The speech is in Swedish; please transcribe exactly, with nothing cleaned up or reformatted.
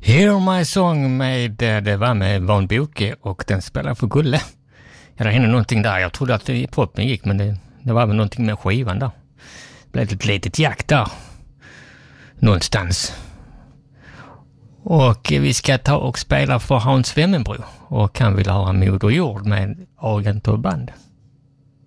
Hear My Song med, det var med Van Boke och den spelar för Gulle. Ja, det hände någonting där. Jag trodde att det poppen gick, men det, det var väl någonting med skivan där. Det blev ett litet jack där. Någonstans. Och vi ska ta och spela för Hans Wemmenbro. Och han vill höra Moder Jord med Agent och band.